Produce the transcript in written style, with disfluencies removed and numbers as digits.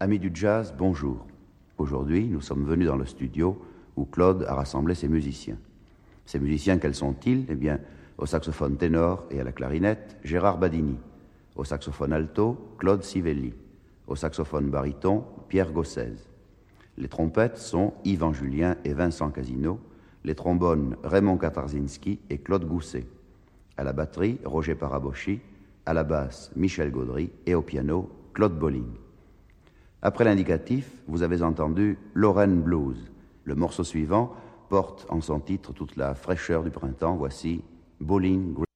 Amis du jazz, bonjour. Aujourd'hui, nous sommes venus dans le studio où Claude a rassemblé ses musiciens. Ces musiciens, quels sont-ils? Eh bien, au saxophone ténor et à la clarinette, Gérard Badini. Au saxophone alto, Claude Sivelli. Au saxophone baryton, Pierre Gossez. Les trompettes sont Yvan Julien et Vincent Casino. Les trombones, Raymond Katarzinski et Claude Gousset. À la batterie, Roger Parabochi. À la basse, Michel Gaudry. Et au piano, Claude Bolling. Après l'indicatif, vous avez entendu Lorraine Blues. Le morceau suivant porte en son titre toute la fraîcheur du printemps. Voici Bowling Green.